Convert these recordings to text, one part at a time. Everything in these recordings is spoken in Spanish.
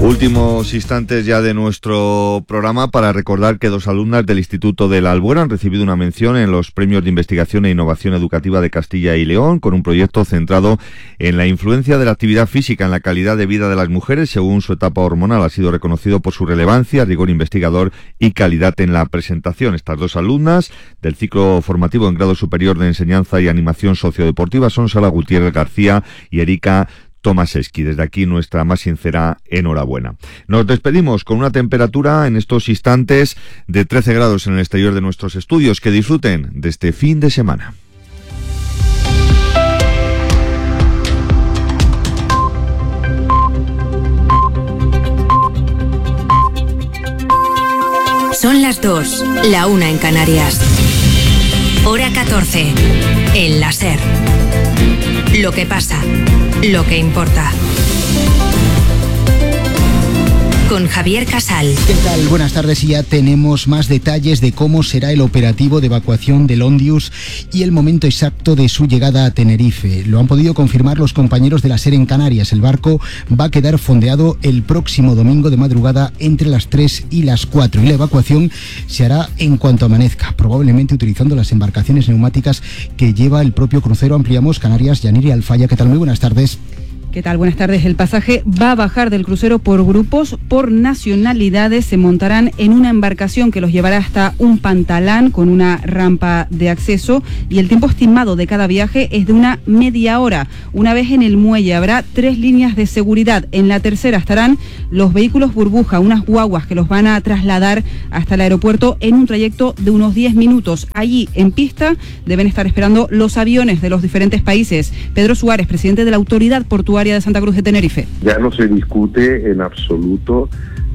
Últimos instantes ya de nuestro programa para recordar que 2 alumnas del Instituto de la Albuera han recibido una mención en los Premios de Investigación e Innovación Educativa de Castilla y León con un proyecto centrado en la influencia de la actividad física en la calidad de vida de las mujeres según su etapa hormonal. Ha sido reconocido por su relevancia, rigor investigador y calidad en la presentación. Estas 2 alumnas del ciclo formativo en grado superior de enseñanza y animación sociodeportiva son Sara Gutiérrez García y Erika Tomaseski. Desde aquí nuestra más sincera enhorabuena. Nos despedimos con una temperatura en estos instantes de 13 grados en el exterior de nuestros estudios. Que disfruten de este fin de semana. Son las 2, la 1 en Canarias. Hora 14, en la SER. Lo que pasa, lo que importa. Con Javier Casal. ¿Qué tal? Buenas tardes, y ya tenemos más detalles de cómo será el operativo de evacuación del Ondius y el momento exacto de su llegada a Tenerife. Lo han podido confirmar los compañeros de la SER en Canarias. El barco va a quedar fondeado el próximo domingo de madrugada entre las 3 y las 4 y la evacuación se hará en cuanto amanezca, probablemente utilizando las embarcaciones neumáticas que lleva el propio crucero. Ampliamos. Canarias, Yaniri Alfaya. ¿Qué tal? Muy buenas tardes. ¿Qué tal? Buenas tardes. El pasaje va a bajar del crucero por grupos, por nacionalidades. Se montarán en una embarcación que los llevará hasta un pantalán con una rampa de acceso y el tiempo estimado de cada viaje es de una media hora. Una vez en el muelle habrá 3 líneas de seguridad. En la tercera estarán los vehículos burbuja, unas guaguas que los van a trasladar hasta el aeropuerto en un trayecto de unos 10 minutos. Allí, en pista, deben estar esperando los aviones de los diferentes países. Pedro Suárez, presidente de la Autoridad Portuaria de Santa Cruz de Tenerife. Ya no se discute en absoluto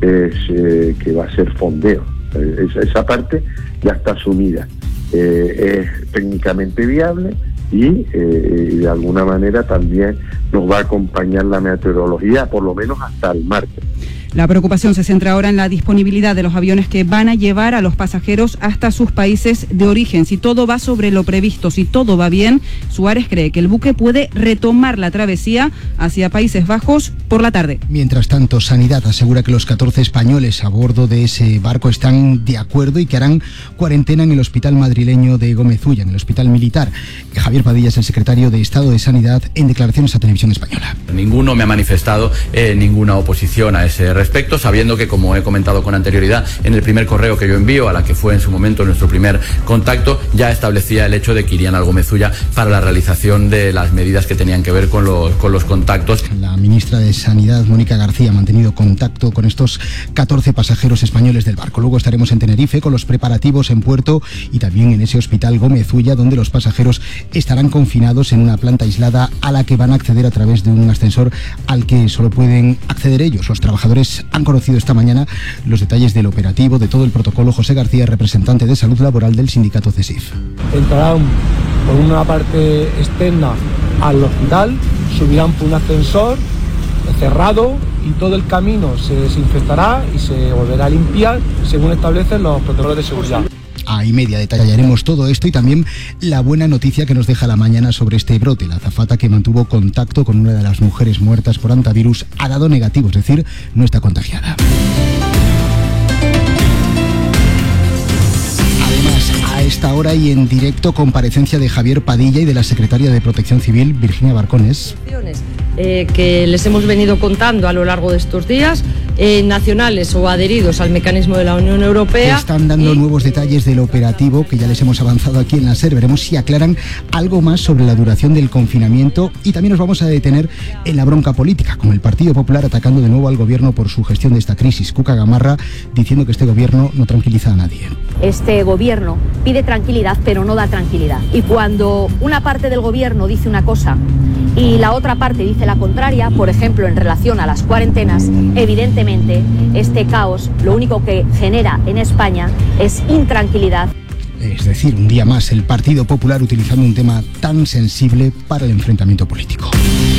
que va a ser fondeo. Esa parte ya está asumida. Es técnicamente viable y de alguna manera también nos va a acompañar la meteorología, por lo menos hasta el martes. La preocupación se centra ahora en la disponibilidad de los aviones que van a llevar a los pasajeros hasta sus países de origen. Si todo va sobre lo previsto, si todo va bien, Suárez cree que el buque puede retomar la travesía hacia Países Bajos por la tarde. Mientras tanto, Sanidad asegura que los 14 españoles a bordo de ese barco están de acuerdo y que harán cuarentena en el hospital madrileño de Gómez Ulla, en el hospital militar. Javier Padilla es el secretario de Estado de Sanidad en declaraciones a Televisión Española. Ninguno me ha manifestado ninguna oposición a ese respecto, sabiendo que, como he comentado con anterioridad, en el primer correo que yo envío, a la que fue en su momento nuestro primer contacto, ya establecía el hecho de que irían al Gómez Ulla para la realización de las medidas que tenían que ver con los contactos. La ministra de Sanidad, Mónica García, ha mantenido contacto con estos 14 pasajeros españoles del barco. Luego estaremos en Tenerife con los preparativos en puerto y también en ese hospital Gómez Ulla, donde los pasajeros estarán confinados en una planta aislada a la que van a acceder a través de un ascensor al que solo pueden acceder ellos. Los trabajadores han conocido esta mañana los detalles del operativo, de todo el protocolo. José García, representante de Salud Laboral del sindicato CESIF. Entrarán por una parte externa al hospital, subirán por un ascensor cerrado y todo el camino se desinfectará y se volverá a limpiar según establecen los protocolos de seguridad. A y media detallaremos todo esto y también la buena noticia que nos deja la mañana sobre este brote. La azafata que mantuvo contacto con una de las mujeres muertas por hantavirus ha dado negativo, es decir, no está contagiada. Además, a esta hora y en directo, comparecencia de Javier Padilla y de la secretaria de Protección Civil, Virginia Barcones. Que les hemos venido contando a lo largo de estos días, nacionales o adheridos al mecanismo de la Unión Europea. Están dando nuevos detalles del operativo que ya les hemos avanzado aquí en la SER. Veremos si aclaran algo más sobre la duración del confinamiento y también nos vamos a detener en la bronca política, con el Partido Popular atacando de nuevo al gobierno por su gestión de esta crisis. Cuca Gamarra diciendo que este gobierno no tranquiliza a nadie. Este gobierno pide tranquilidad, pero no da tranquilidad. Y cuando una parte del gobierno dice una cosa y la otra parte dice la contraria, por ejemplo, en relación a las cuarentenas, evidentemente este caos lo único que genera en España es intranquilidad. Es decir, un día más el Partido Popular utilizando un tema tan sensible para el enfrentamiento político.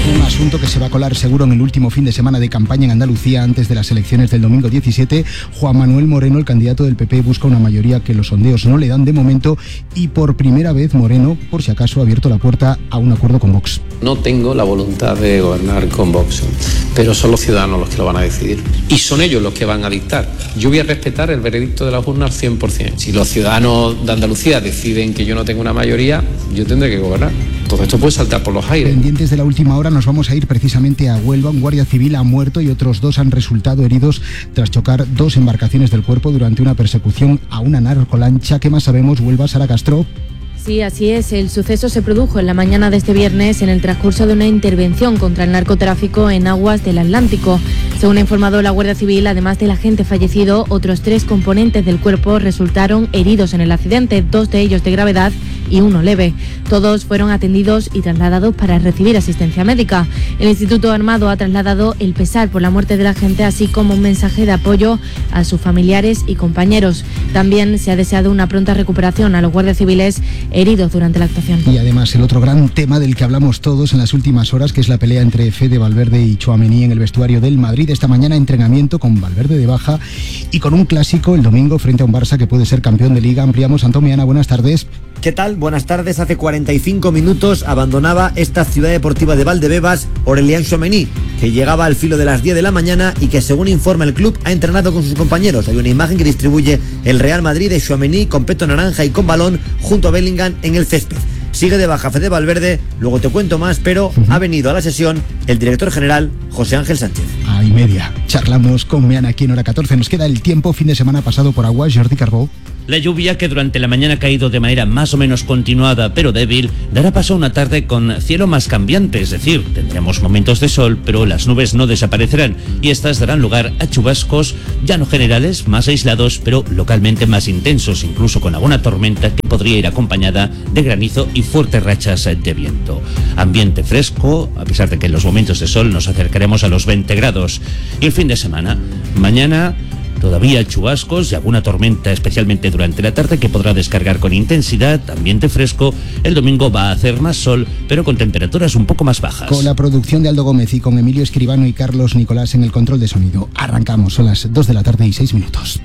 Un asunto que se va a colar seguro en el último fin de semana de campaña en Andalucía antes de las elecciones del domingo 17. Juan Manuel Moreno, el candidato del PP, busca una mayoría que los sondeos no le dan de momento y por primera vez Moreno, por si acaso, ha abierto la puerta a un acuerdo con Vox. No tengo la voluntad de gobernar con Vox, pero son los ciudadanos los que lo van a decidir y son ellos los que van a dictar. Yo voy a respetar el veredicto de las urnas 100%. Si los ciudadanos de Andalucía deciden que yo no tengo una mayoría, yo tendré que gobernar. Todo esto puede saltar por los aires. Pendientes de la última hora, nos vamos a ir precisamente a Huelva. Un guardia civil ha muerto y otros 2 han resultado heridos tras chocar 2 embarcaciones del cuerpo durante una persecución a una narcolancha. ¿Qué más sabemos, Huelva, Sara Castro? Sí, así es. El suceso se produjo en la mañana de este viernes en el transcurso de una intervención contra el narcotráfico en aguas del Atlántico. Según ha informado la Guardia Civil, además del agente fallecido, otros 3 componentes del cuerpo resultaron heridos en el accidente, 2 de ellos de gravedad y 1 leve. Todos fueron atendidos y trasladados para recibir asistencia médica. El Instituto Armado ha trasladado el pesar por la muerte del agente, así como un mensaje de apoyo a sus familiares y compañeros. También se ha deseado una pronta recuperación a los guardias civiles heridos durante la actuación. Y además el otro gran tema del que hablamos todos en las últimas horas, que es la pelea entre Fede Valverde y Tchouaméni en el vestuario del Madrid. Esta mañana entrenamiento con Valverde de baja y con un clásico el domingo frente a un Barça que puede ser campeón de Liga. Ampliamos. Antón Meana, buenas tardes. ¿Qué tal? Buenas tardes. Hace 45 minutos abandonaba esta ciudad deportiva de Valdebebas Aurélien Tchouaméni, que llegaba al filo de las 10 de la mañana y que, según informa el club, ha entrenado con sus compañeros. Hay una imagen que distribuye el Real Madrid de Tchouaméni con peto naranja y con balón junto a Bellingham en el césped. Sigue de baja Fede Valverde, luego te cuento más, pero ha venido a la sesión el director general José Ángel Sánchez. A y media. Charlamos con Meana aquí en Hora 14. Nos queda el tiempo, fin de semana pasado por agua. Jordi Carbó. La lluvia, que durante la mañana ha caído de manera más o menos continuada pero débil, dará paso a una tarde con cielo más cambiante, es decir, tendremos momentos de sol, pero las nubes no desaparecerán y estas darán lugar a chubascos ya no generales, más aislados, pero localmente más intensos, incluso con alguna tormenta que podría ir acompañada de granizo y fuertes rachas de viento. Ambiente fresco, a pesar de que en los momentos de sol nos acercaremos a los 20 grados. Y el fin de semana, mañana todavía chubascos y alguna tormenta, especialmente durante la tarde, que podrá descargar con intensidad, ambiente fresco. El domingo va a hacer más sol, pero con temperaturas un poco más bajas. Con la producción de Aldo Gómez y con Emilio Escribano y Carlos Nicolás en el control de sonido. Arrancamos, son las 2 de la tarde y 6 minutos.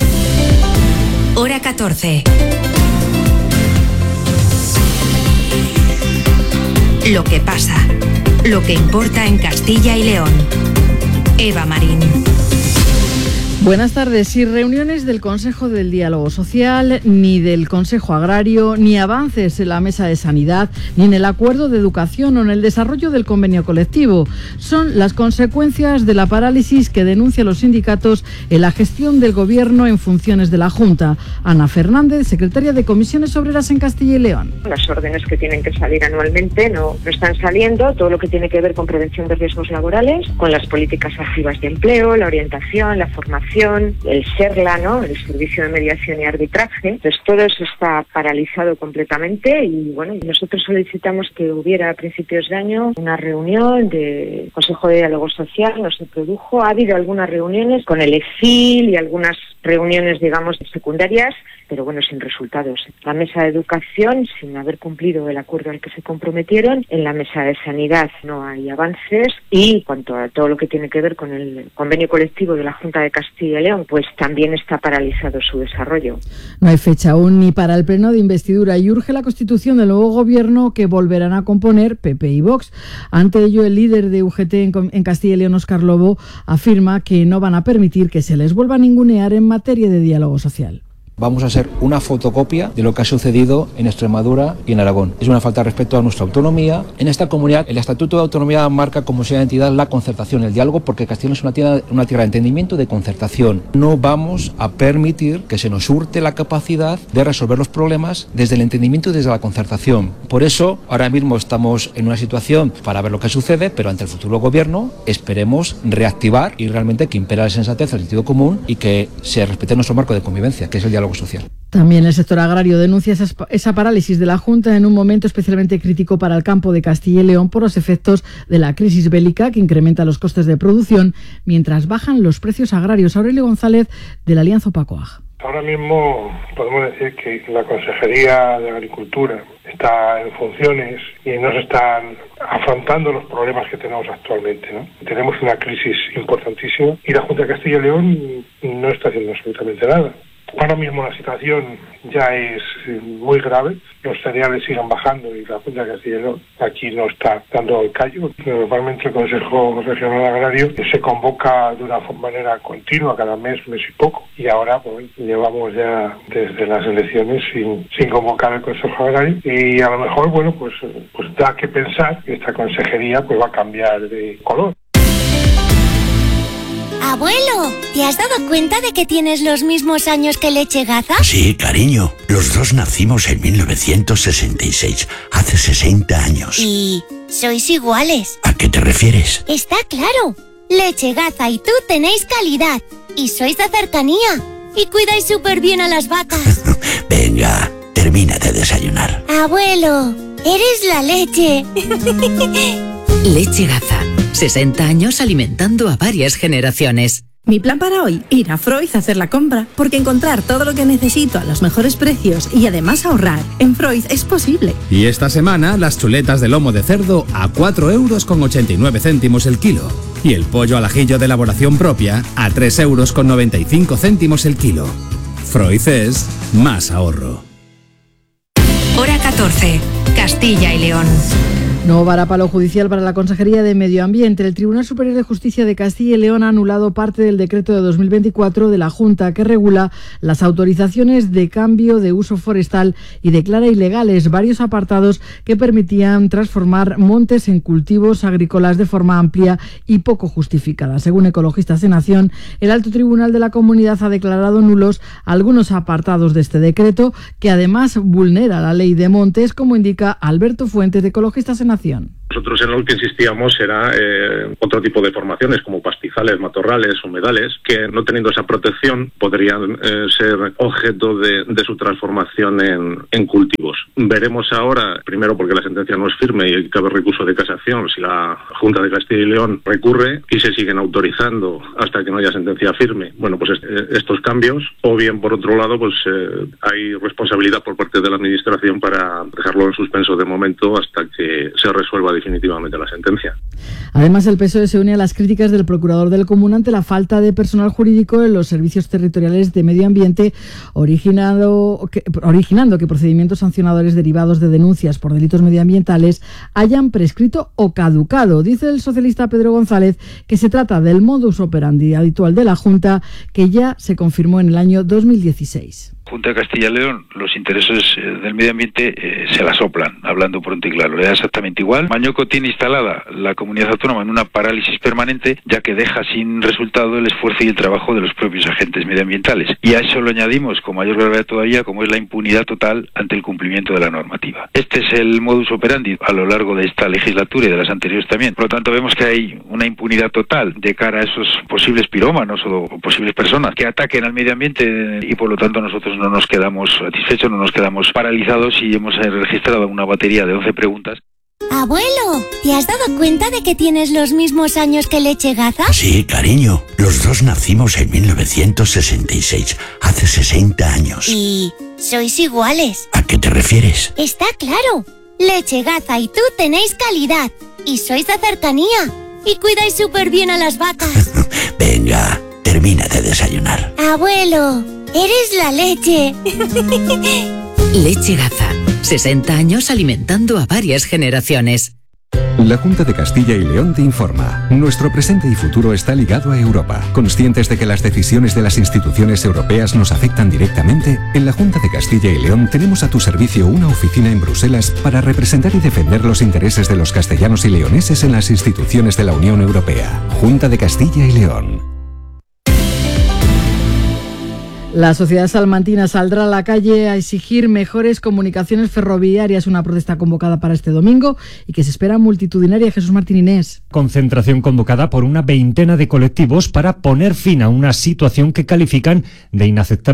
Hora 14. Lo que pasa, lo que importa en Castilla y León. Eva Marín. Buenas tardes. Sin reuniones del Consejo del Diálogo Social, ni del Consejo Agrario, ni avances en la Mesa de Sanidad, ni en el Acuerdo de Educación o en el desarrollo del convenio colectivo. Son las consecuencias de la parálisis que denuncian los sindicatos en la gestión del Gobierno en funciones de la Junta. Ana Fernández, secretaria de Comisiones Obreras en Castilla y León. Las órdenes que tienen que salir anualmente no están saliendo. Todo lo que tiene que ver con prevención de riesgos laborales, con las políticas activas de empleo, la orientación, la formación, el SERLA, ¿no?, el Servicio de Mediación y Arbitraje. Pues todo eso está paralizado completamente y bueno, nosotros solicitamos que hubiera a principios de año una reunión de Consejo de Diálogo Social. No se produjo. Ha habido algunas reuniones con el EFIL y algunas reuniones, digamos, secundarias, pero bueno, sin resultados. La Mesa de Educación, sin haber cumplido el acuerdo al que se comprometieron. En la Mesa de Sanidad no hay avances. Y en cuanto a todo lo que tiene que ver con el convenio colectivo de la Junta de Castilla y León, pues también está paralizado su desarrollo. No hay fecha aún ni para el pleno de investidura y urge la constitución del nuevo gobierno que volverán a componer PP y Vox. Ante ello, el líder de UGT en Castilla y León, Óscar Lobo, afirma que no van a permitir que se les vuelva a ningunear en materia de diálogo social. Vamos a ser una fotocopia de lo que ha sucedido en Extremadura y en Aragón. Es una falta de respeto a nuestra autonomía. En esta comunidad, el Estatuto de Autonomía marca como sea entidad la concertación, el diálogo, porque Castilla es una tierra de entendimiento y de concertación. No vamos a permitir que se nos hurte la capacidad de resolver los problemas desde el entendimiento y desde la concertación. Por eso, ahora mismo estamos en una situación para ver lo que sucede, pero ante el futuro gobierno esperemos reactivar y realmente que impera la sensatez, el sentido común y que se respete nuestro marco de convivencia, que es el diálogo social. También el sector agrario denuncia esa parálisis de la Junta en un momento especialmente crítico para el campo de Castilla y León por los efectos de la crisis bélica que incrementa los costes de producción mientras bajan los precios agrarios. Aurelio González, de la Alianza Opacoag. Ahora mismo podemos decir que la Consejería de Agricultura está en funciones y no se están afrontando los problemas que tenemos actualmente, ¿no? Tenemos una crisis importantísima y la Junta de Castilla y León no está haciendo absolutamente nada. Ahora mismo la situación ya es muy grave, los cereales siguen bajando y la Junta de Castilla y León aquí no está dando el callo. Normalmente el Consejo Regional Agrario se convoca de una manera continua cada mes y poco, y ahora pues, llevamos ya desde las elecciones sin convocar el Consejo Agrario, y a lo mejor pues da que pensar que esta consejería pues va a cambiar de color. Abuelo, ¿te has dado cuenta de que tienes los mismos años que Lechegaza? Sí, cariño. Los dos nacimos en 1966, hace 60 años. ¿Y sois iguales? ¿A qué te refieres? Está claro. Lechegaza y tú tenéis calidad. Y sois de cercanía. Y cuidáis súper bien a las vacas. Venga, termina de desayunar. Abuelo, eres la leche. Lechegaza. 60 años alimentando a varias generaciones. Mi plan para hoy, ir a Freud a hacer la compra, porque encontrar todo lo que necesito a los mejores precios y además ahorrar en Freud es posible. Y esta semana las chuletas de lomo de cerdo a 4,89 € el kilo. Y el pollo al ajillo de elaboración propia a 3,95 € el kilo. Freud es más ahorro. Hora 14. Castilla y León. Nuevo varapalo judicial para la Consejería de Medio Ambiente. El Tribunal Superior de Justicia de Castilla y León ha anulado parte del decreto de 2024 de la Junta que regula las autorizaciones de cambio de uso forestal y declara ilegales varios apartados que permitían transformar montes en cultivos agrícolas de forma amplia y poco justificada. Según Ecologistas en Acción, el Alto Tribunal de la Comunidad ha declarado nulos algunos apartados de este decreto, que además vulnera la Ley de Montes, como indica Alberto Fuentes de Ecologistas en Acción. Nosotros en lo que insistíamos era otro tipo de formaciones como pastizales, matorrales, humedales, que no teniendo esa protección podrían ser objeto de su transformación en cultivos. Veremos ahora, primero porque la sentencia no es firme y cabe recurso de casación, si la Junta de Castilla y León recurre y se siguen autorizando hasta que no haya sentencia firme, bueno, pues estos cambios, o bien por otro lado, pues hay responsabilidad por parte de la Administración para dejarlo en suspenso de momento hasta que se resuelva definitivamente la sentencia. Además, el PSOE se une a las críticas del procurador del Común ante la falta de personal jurídico en los servicios territoriales de medio ambiente, originando que procedimientos sancionadores derivados de denuncias por delitos medioambientales hayan prescrito o caducado. Dice el socialista Pedro González que se trata del modus operandi habitual de la Junta, que ya se confirmó en el año 2016. Junta de Castilla y León, los intereses del medio ambiente se la soplan, hablando pronto y claro. Le da exactamente igual. Mañoco tiene instalada la comunidad autónoma en una parálisis permanente, ya que deja sin resultado el esfuerzo y el trabajo de los propios agentes medioambientales. Y a eso lo añadimos, con mayor gravedad todavía, como es la impunidad total ante el cumplimiento de la normativa. Este es el modus operandi a lo largo de esta legislatura y de las anteriores también. Por lo tanto, vemos que hay una impunidad total de cara a esos posibles pirómanos o posibles personas que ataquen al medio ambiente, y por lo tanto nosotros no nos quedamos satisfechos, no nos quedamos paralizados, y hemos registrado una batería de 11 preguntas. Abuelo, ¿te has dado cuenta de que tienes los mismos años que Lechegaza? Sí, cariño. Los dos nacimos en 1966, hace 60 años. ¿Y sois iguales? ¿A qué te refieres? Está claro. Lechegaza y tú tenéis calidad. Y sois de cercanía. Y cuidáis súper bien a las vacas. Venga, termina de desayunar. Abuelo, eres la leche. Lechegaza. 60 años alimentando a varias generaciones. La Junta de Castilla y León te informa. Nuestro presente y futuro está ligado a Europa. Conscientes de que las decisiones de las instituciones europeas nos afectan directamente, en la Junta de Castilla y León tenemos a tu servicio una oficina en Bruselas para representar y defender los intereses de los castellanos y leoneses en las instituciones de la Unión Europea. Junta de Castilla y León. La sociedad salmantina saldrá a la calle a exigir mejores comunicaciones ferroviarias, una protesta convocada para este domingo y que se espera multitudinaria. Jesús Martín Inés. Concentración convocada por una veintena de colectivos para poner fin a una situación que califican de inaceptable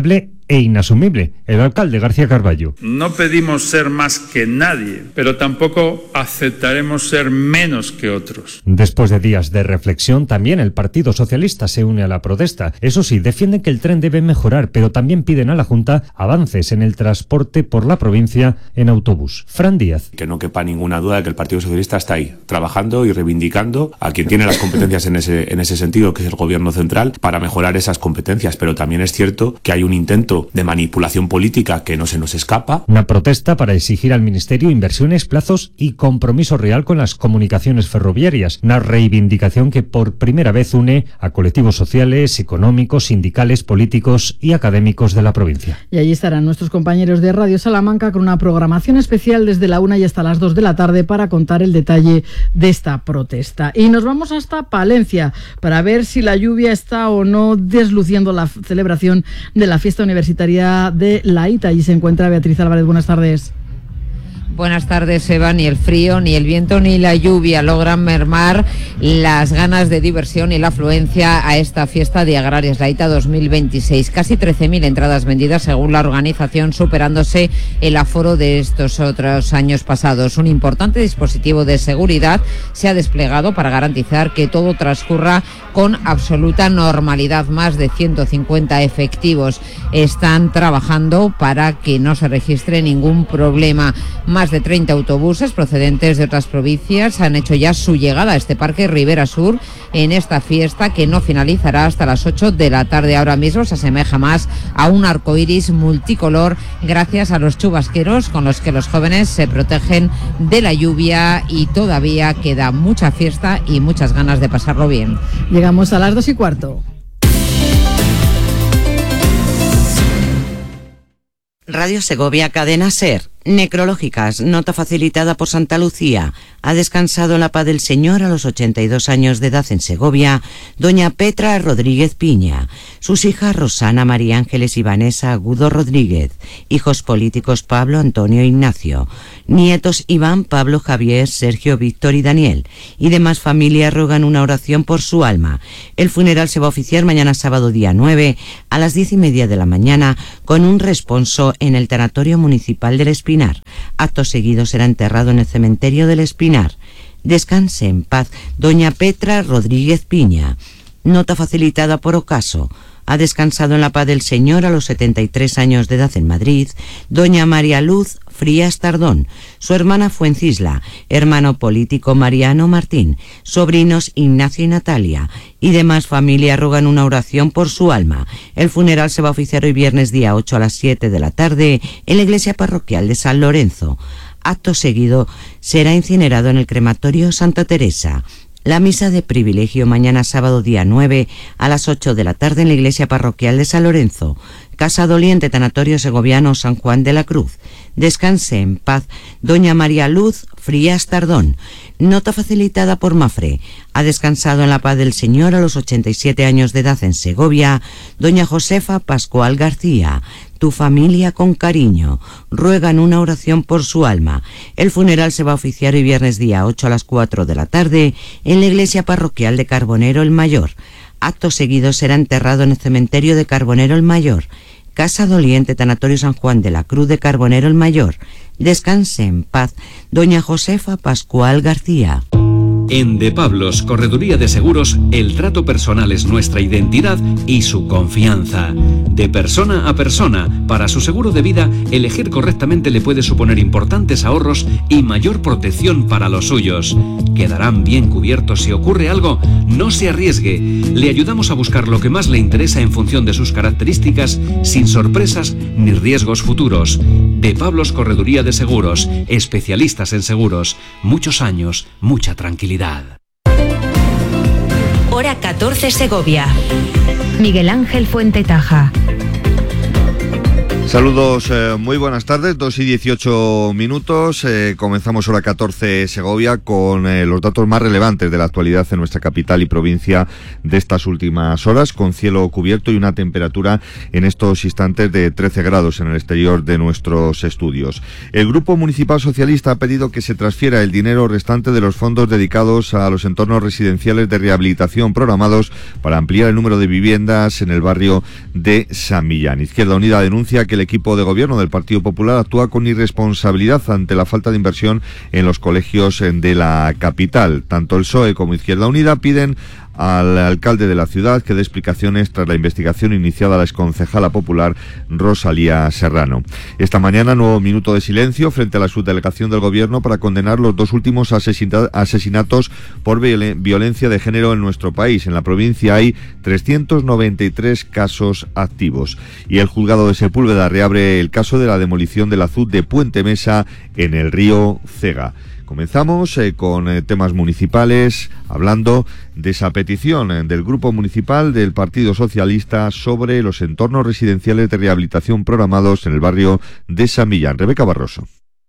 e inasumible. El alcalde García Carballo. No pedimos ser más que nadie, pero tampoco aceptaremos ser menos que otros. Después de días de reflexión, también el Partido Socialista se une a la protesta. Eso sí, defienden que el tren debe mejorar, pero también piden a la Junta avances en el transporte por la provincia en autobús. Fran Díaz. Que no quepa ninguna duda de que el Partido Socialista está ahí, trabajando y reivindicando a quien tiene las competencias en ese sentido, que es el Gobierno central, para mejorar esas competencias. Pero también es cierto que hay un intento de manipulación política que no se nos escapa. Una protesta para exigir al Ministerio inversiones, plazos y compromiso real con las comunicaciones ferroviarias. Una reivindicación que por primera vez une a colectivos sociales, económicos, sindicales, políticos y académicos de la provincia. Y allí estarán nuestros compañeros de Radio Salamanca con una programación especial desde la 1 y hasta las 2 de la tarde para contar el detalle de esta protesta. Y nos vamos hasta Palencia para ver si la lluvia está o no desluciendo la celebración de la fiesta universitaria de la ITA. Allí se encuentra Beatriz Álvarez. Buenas tardes. Buenas tardes, Eva. Ni el frío, ni el viento, ni la lluvia logran mermar las ganas de diversión y la afluencia a esta fiesta de Agrarias, la ITA 2026. Casi 13.000 entradas vendidas según la organización, superándose el aforo de estos otros años pasados. Un importante dispositivo de seguridad se ha desplegado para garantizar que todo transcurra con absoluta normalidad. Más de 150 efectivos están trabajando para que no se registre ningún problema. Más de 30 autobuses procedentes de otras provincias han hecho ya su llegada a este parque Ribera Sur en esta fiesta que no finalizará hasta las 8 de la tarde. Ahora mismo se asemeja más a un arcoíris multicolor gracias a los chubasqueros con los que los jóvenes se protegen de la lluvia, y todavía queda mucha fiesta y muchas ganas de pasarlo bien. Llegamos a las 2:15. Radio Segovia, Cadena SER. Necrológicas, nota facilitada por Santa Lucía. Ha descansado en la paz del Señor a los 82 años de edad en Segovia doña Petra Rodríguez Piña, sus hijas Rosana, María Ángeles y Vanessa Agudo Rodríguez, hijos políticos Pablo, Antonio, Ignacio, nietos Iván, Pablo, Javier, Sergio, Víctor y Daniel, y demás familias rogan una oración por su alma. El funeral se va a oficiar mañana sábado día 9 a las 10:30 de la mañana con un responso en el tanatorio municipal del Espinar. Acto seguido será enterrado en el cementerio del Espinar. Descanse en paz doña Petra Rodríguez Piña. Nota facilitada por ocaso. Ha descansado en la paz del Señor a los 73 años de edad en Madrid doña María Luz Frías Tardón, su hermana Fuencisla, hermano político Mariano Martín, sobrinos Ignacio y Natalia, y demás familias rogan una oración por su alma. El funeral se va a oficiar hoy viernes día 8 a las 7 de la tarde en la iglesia parroquial de San Lorenzo. Acto seguido será incinerado en el crematorio Santa Teresa. La misa de privilegio mañana sábado día 9 a las 8 de la tarde en la iglesia parroquial de San Lorenzo. Casa Doliente, Tanatorio Segoviano San Juan de la Cruz. Descanse en paz doña María Luz Frías Tardón. Nota facilitada por Mafre. Ha descansado en la paz del Señor a los 87 años de edad en Segovia doña Josefa Pascual García. Tu familia con cariño. Ruegan una oración por su alma. El funeral se va a oficiar hoy viernes día 8 a las 4 de la tarde en la iglesia parroquial de Carbonero el Mayor. Acto seguido será enterrado en el cementerio de Carbonero el Mayor. Casa Doliente, Tanatorio San Juan de la Cruz de Carbonero el Mayor. Descanse en paz doña Josefa Pascual García. En De Pablos, Correduría de Seguros, el trato personal es nuestra identidad y su confianza. De persona a persona, para su seguro de vida, elegir correctamente le puede suponer importantes ahorros y mayor protección para los suyos. Quedarán bien cubiertos si ocurre algo. No se arriesgue. Le ayudamos a buscar lo que más le interesa en función de sus características, sin sorpresas ni riesgos futuros. De Pablos, Correduría de Seguros, especialistas en seguros. Muchos años, mucha tranquilidad. Hora 14 Segovia. Miguel Ángel Fuentetaja. Saludos, muy buenas tardes, 2:18. Comenzamos hora 14 Segovia con los datos más relevantes de la actualidad en nuestra capital y provincia de estas últimas horas, con cielo cubierto y una temperatura en estos instantes de 13 grados en el exterior de nuestros estudios. El Grupo Municipal Socialista ha pedido que se transfiera el dinero restante de los fondos dedicados a los entornos residenciales de rehabilitación programados para ampliar el número de viviendas en el barrio de San Millán. Izquierda Unida denuncia que el equipo de gobierno del Partido Popular actúa con irresponsabilidad ante la falta de inversión en los colegios de la capital. Tanto el PSOE como Izquierda Unida piden al alcalde de la ciudad que dé explicaciones tras la investigación iniciada a la exconcejala popular Rosalía Serrano. Esta mañana, nuevo minuto de silencio frente a la subdelegación del gobierno para condenar los dos últimos asesinatos por violencia de género en nuestro país. En la provincia hay 393 casos activos. Y el juzgado de Sepúlveda reabre el caso de la demolición del azud de Puente Mesa en el río Cega. Comenzamos con temas municipales, hablando de esa petición del Grupo Municipal del Partido Socialista sobre los entornos residenciales de rehabilitación programados en el barrio de San Millán. Rebeca Barroso.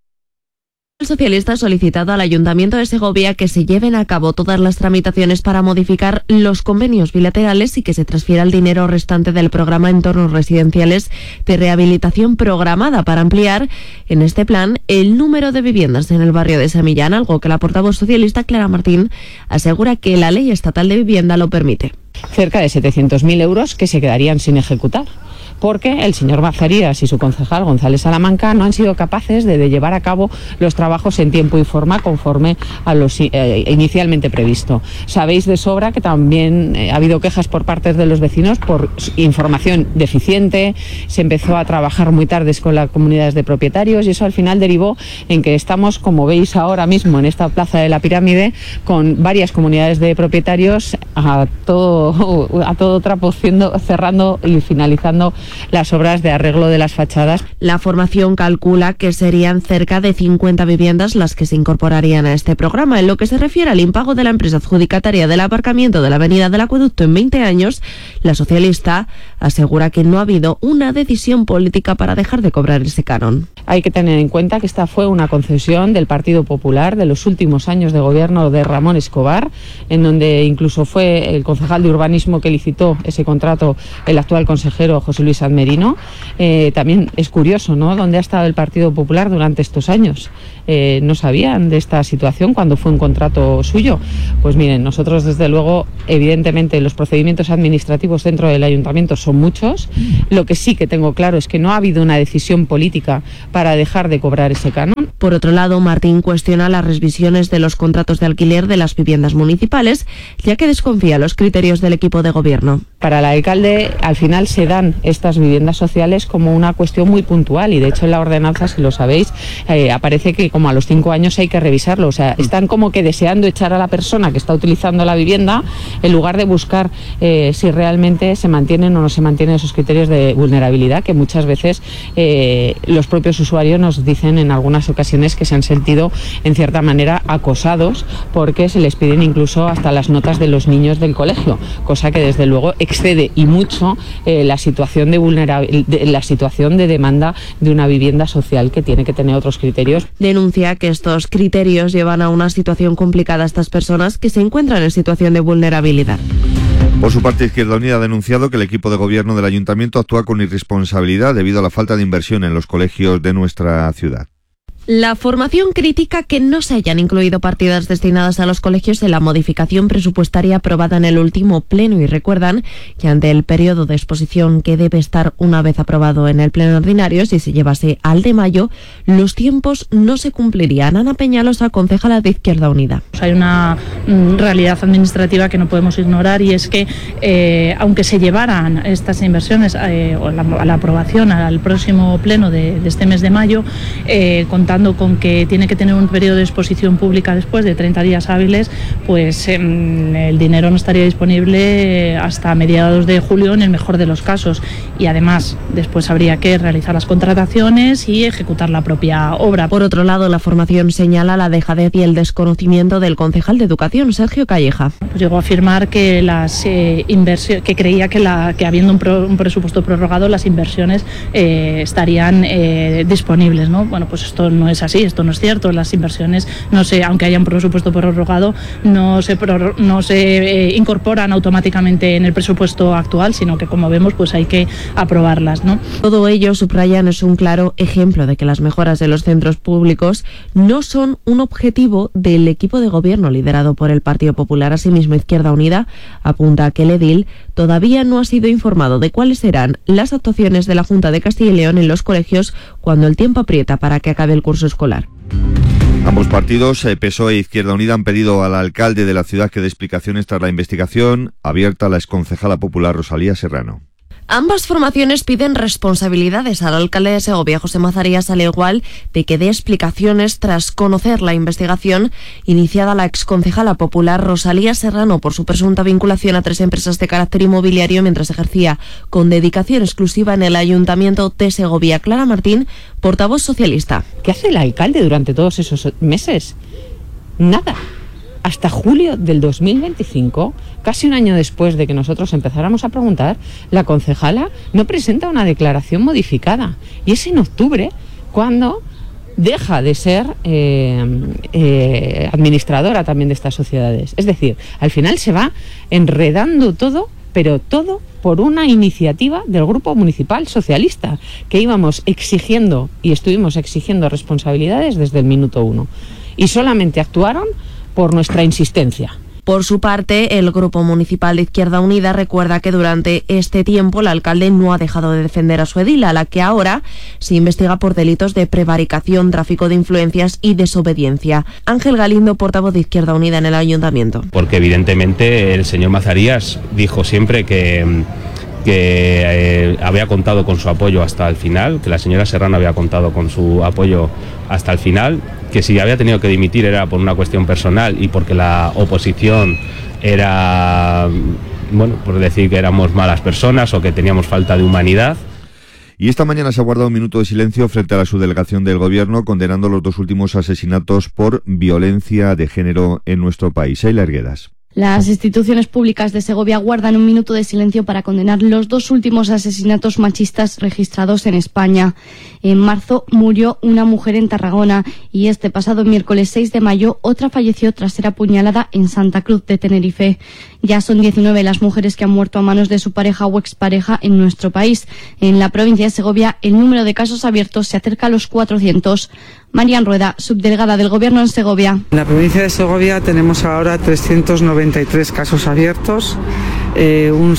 El socialista ha solicitado al Ayuntamiento de Segovia que se lleven a cabo todas las tramitaciones para modificar los convenios bilaterales y que se transfiera el dinero restante del programa Entornos Residenciales de Rehabilitación Programada para ampliar, en este plan, el número de viviendas en el barrio de San Millán, algo que la portavoz socialista Clara Martín asegura que la Ley Estatal de Vivienda lo permite. Cerca de 700.000 euros que se quedarían sin ejecutar, porque el señor Bazarías y su concejal González Salamanca no han sido capaces de llevar a cabo los trabajos en tiempo y forma conforme a los inicialmente previsto. Sabéis de sobra que también ha habido quejas por parte de los vecinos por información deficiente, se empezó a trabajar muy tarde con las comunidades de propietarios y eso al final derivó en que estamos, como veis ahora mismo en esta plaza de la Pirámide, con varias comunidades de propietarios a todo trapo cerrando y finalizando las obras de arreglo de las fachadas. La formación calcula que serían cerca de 50 viviendas las que se incorporarían a este programa. En lo que se refiere al impago de la empresa adjudicataria del aparcamiento de la avenida del Acueducto en 20 años, la socialista asegura que no ha habido una decisión política para dejar de cobrar ese canon. Hay que tener en cuenta que esta fue una concesión del Partido Popular de los últimos años de gobierno de Ramón Escobar, en donde incluso fue el concejal de urbanismo que licitó ese contrato el actual consejero José Luis Admerino. También es curioso, ¿no?, dónde ha estado el Partido Popular durante estos años. No sabían de esta situación cuando fue un contrato suyo. Pues miren, nosotros desde luego, evidentemente los procedimientos administrativos dentro del ayuntamiento son muchos. Lo que sí que tengo claro es que no ha habido una decisión política para dejar de cobrar ese canon. Por otro lado, Martín cuestiona las revisiones de los contratos de alquiler de las viviendas municipales, ya que desconfía los criterios del equipo de gobierno. Para el alcalde, al final se dan estas viviendas sociales como una cuestión muy puntual y de hecho en la ordenanza, si lo sabéis, aparece que como a los 5 años hay que revisarlo. O sea, están como que deseando echar a la persona que está utilizando la vivienda en lugar de buscar si realmente se mantienen o no se mantienen esos criterios de vulnerabilidad que muchas veces los propios usuarios nos dicen en algunas ocasiones que se han sentido en cierta manera acosados porque se les piden incluso hasta las notas de los niños del colegio, cosa que desde luego excede y mucho la situación de demanda de una vivienda social que tiene que tener otros criterios. Denuncia que estos criterios llevan a una situación complicada a estas personas que se encuentran en situación de vulnerabilidad. Por su parte, Izquierda Unida ha denunciado que el equipo de gobierno del ayuntamiento actúa con irresponsabilidad debido a la falta de inversión en los colegios de nuestra ciudad. La formación critica que no se hayan incluido partidas destinadas a los colegios en la modificación presupuestaria aprobada en el último pleno y recuerdan que ante el periodo de exposición que debe estar una vez aprobado en el pleno ordinario, si se llevase al de mayo, los tiempos no se cumplirían. Ana Peñalosa, concejala de Izquierda Unida. Hay una realidad administrativa que no podemos ignorar y es que aunque se llevaran estas inversiones a la aprobación al próximo pleno de este mes de mayo, contando contando con que tiene que tener un periodo de exposición pública después de 30 días hábiles, pues el dinero no estaría disponible hasta mediados de julio en el mejor de los casos, y además después habría que realizar las contrataciones y ejecutar la propia obra. Por otro lado, la formación señala la dejadez y el desconocimiento del concejal de Educación, Sergio Calleja. Pues llegó a afirmar que las inversiones, que creía que habiendo un presupuesto prorrogado, las inversiones estarían disponibles, ¿no? Bueno, pues esto no es así, esto no es cierto. Las inversiones, aunque haya un presupuesto prorrogado, no se incorporan automáticamente en el presupuesto actual, sino que, como vemos, pues hay que aprobarlas, ¿no? Todo ello, subrayan, es un claro ejemplo de que las mejoras de los centros públicos no son un objetivo del equipo de gobierno liderado por el Partido Popular. Asimismo, Izquierda Unida apunta que el edil todavía no ha sido informado de cuáles serán las actuaciones de la Junta de Castilla y León en los colegios cuando el tiempo aprieta para que acabe el curso escolar. Ambos partidos, PSOE e Izquierda Unida, han pedido al alcalde de la ciudad que dé explicaciones tras la investigación abierta a la exconcejala popular Rosalía Serrano. Ambas formaciones piden responsabilidades al alcalde de Segovia, José Mazarías, al igual de que dé explicaciones tras conocer la investigación iniciada a la exconcejala popular Rosalía Serrano por su presunta vinculación a 3 empresas de carácter inmobiliario mientras ejercía con dedicación exclusiva en el Ayuntamiento de Segovia. Clara Martín, portavoz socialista. ¿Qué hace el alcalde durante todos esos meses? Nada. Hasta julio del 2025, casi un año después de que nosotros empezáramos a preguntar, la concejala no presenta una declaración modificada. Y es en octubre cuando deja de ser administradora también de estas sociedades. Es decir, al final se va enredando todo, pero todo por una iniciativa del Grupo Municipal Socialista, que íbamos exigiendo y estuvimos exigiendo responsabilidades desde el minuto 1. Y solamente actuaron por nuestra insistencia. Por su parte, el Grupo Municipal de Izquierda Unida recuerda que durante este tiempo el alcalde no ha dejado de defender a su edil, a la que ahora se investiga por delitos de prevaricación, tráfico de influencias y desobediencia. Ángel Galindo, portavoz de Izquierda Unida en el Ayuntamiento. Porque evidentemente el señor Mazarías dijo siempre que había contado con su apoyo hasta el final, que la señora Serrano había contado con su apoyo hasta el final, que si había tenido que dimitir era por una cuestión personal y porque la oposición era, por decir que éramos malas personas o que teníamos falta de humanidad. Y esta mañana se ha guardado un minuto de silencio frente a la subdelegación del Gobierno condenando los 2 últimos asesinatos por violencia de género en nuestro país. Sheila Arguedas. Las instituciones públicas de Segovia guardan un minuto de silencio para condenar los 2 últimos asesinatos machistas registrados en España. En marzo murió una mujer en Tarragona y este pasado miércoles 6 de mayo otra falleció tras ser apuñalada en Santa Cruz de Tenerife. Ya son 19 las mujeres que han muerto a manos de su pareja o expareja en nuestro país. En la provincia de Segovia el número de casos abiertos se acerca a los 400. Marian Rueda, subdelegada del Gobierno en Segovia. En la provincia de Segovia tenemos ahora 393 casos abiertos, un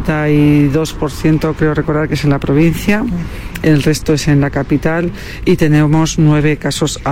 72% creo recordar que es en la provincia, el resto es en la capital y tenemos 9 casos abiertos.